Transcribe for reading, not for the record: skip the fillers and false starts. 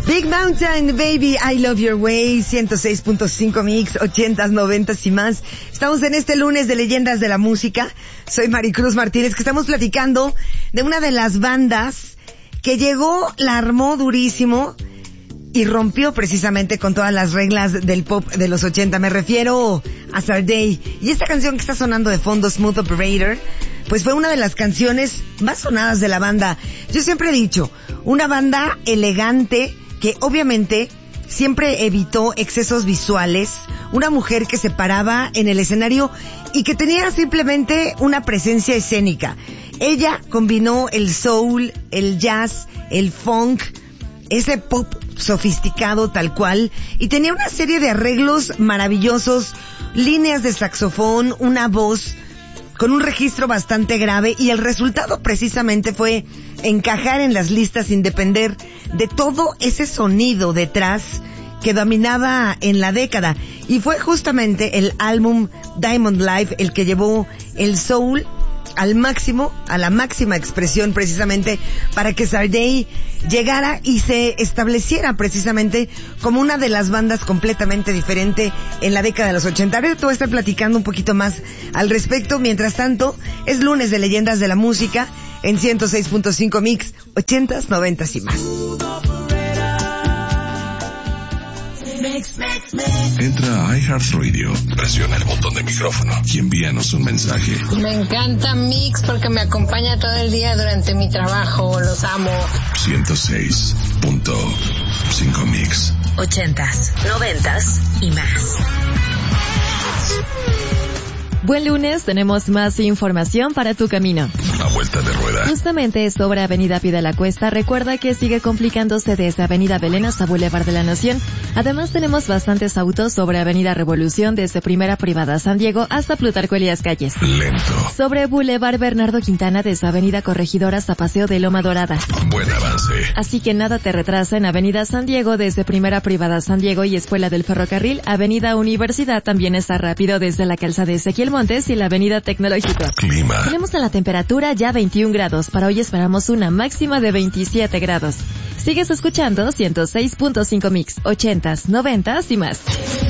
Big Mountain, Baby, I Love Your Way, 106.5 Mix, 80s, 90s y más. Estamos en este lunes de Leyendas de la Música. Soy Maricruz Martínez, que estamos platicando de una de las bandas que llegó, la armó durísimo y rompió precisamente con todas las reglas del pop de los 80. Me refiero a Sade. Y esta canción que está sonando de fondo, Smooth Operator, pues fue una de las canciones más sonadas de la banda. Yo siempre he dicho, una banda elegante que obviamente siempre evitó excesos visuales, una mujer que se paraba en el escenario y que tenía simplemente una presencia escénica. Ella combinó el soul, el jazz, el funk, ese pop sofisticado tal cual, y tenía una serie de arreglos maravillosos, líneas de saxofón, una voz con un registro bastante grave, y el resultado precisamente fue encajar en las listas sin depender de todo ese sonido detrás que dominaba en la década. Y fue justamente el álbum Diamond Life el que llevó el soul al máximo, a la máxima expresión, precisamente para que Sade llegara y se estableciera precisamente como una de las bandas completamente diferente en la década de los 80. Ahora te voy a estar platicando un poquito más al respecto. Mientras tanto, es lunes de Leyendas de la Música en 106.5 Mix, 80s, 90s y más. Entra a iHeartRadio, presiona el botón de micrófono y envíanos un mensaje. Me encanta Mix porque me acompaña todo el día durante mi trabajo, los amo. 106.5 Mix. 80s, 90s y más. Buen lunes, tenemos más información para tu camino. A vuelta de rueda. Justamente sobre Avenida Pie de la Cuesta, recuerda que sigue complicándose desde Avenida Belén hasta Boulevard de la Nación. Además tenemos bastantes autos sobre Avenida Revolución desde Primera Privada San Diego hasta Plutarco Elías Calles. Lento. Sobre Boulevard Bernardo Quintana desde Avenida Corregidora hasta Paseo de Loma Dorada. Buen avance. Así que nada te retrasa en Avenida San Diego desde Primera Privada San Diego y Escuela del Ferrocarril. Avenida Universidad también está rápido desde la calzada de Ezequiel Montes y la Avenida Tecnológico. Clima. Tenemos en la temperatura ya 21 grados. Para hoy esperamos una máxima de 27 grados. Sigues escuchando 106.5 Mix, 80s, 90s y más.